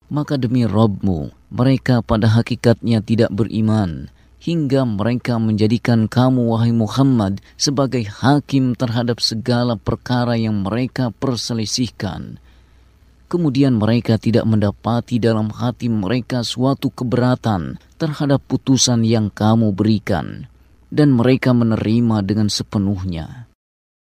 Maka demi Rabb-Mu, mereka pada hakikatnya tidak beriman, hingga mereka menjadikan kamu, wahai Muhammad, sebagai hakim terhadap segala perkara yang mereka perselisihkan. Kemudian mereka tidak mendapati dalam hati mereka suatu keberatan terhadap putusan yang kamu berikan, dan mereka menerima dengan sepenuhnya.